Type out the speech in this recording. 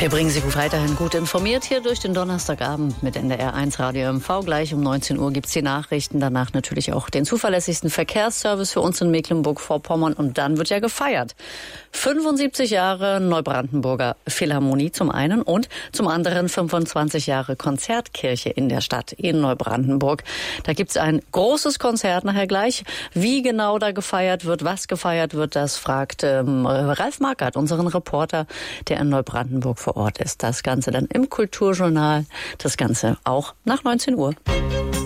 Wir bringen Sie weiterhin gut informiert hier durch den Donnerstagabend mit NDR1 Radio MV. Gleich um 19 Uhr gibt's die Nachrichten, danach natürlich auch den zuverlässigsten Verkehrsservice für uns in Mecklenburg-Vorpommern und dann wird ja gefeiert. 75 Jahre Neubrandenburger Philharmonie zum einen und zum anderen 25 Jahre Konzertkirche in der Stadt in Neubrandenburg. Da gibt's ein großes Konzert nachher gleich. Wie genau da gefeiert wird, was gefeiert wird, das fragt Ralf Markert, unseren Reporter, der in Neubrandenburg vor Ort ist. Das Ganze dann im Kulturjournal, das Ganze auch nach 19 Uhr.